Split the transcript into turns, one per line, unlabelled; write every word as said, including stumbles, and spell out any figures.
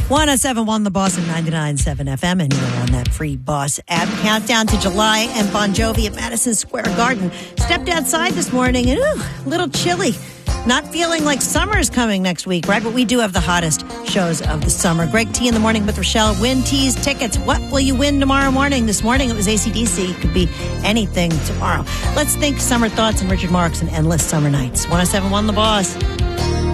one oh seven point one The Boss and ninety-nine point seven F M, and you're on that free Boss app. Countdown to July and Bon Jovi at Madison Square Garden. Stepped outside this morning and ooh, a little chilly. Not feeling like summer's coming next week, right? But we do have the hottest shows of the summer. Greg T in the morning with Rochelle. Win T's tickets. What will you win tomorrow morning? This morning it was A C D C. Could be anything tomorrow. Let's think summer thoughts and Richard Marx and Endless Summer Nights. one oh seven point one The Boss.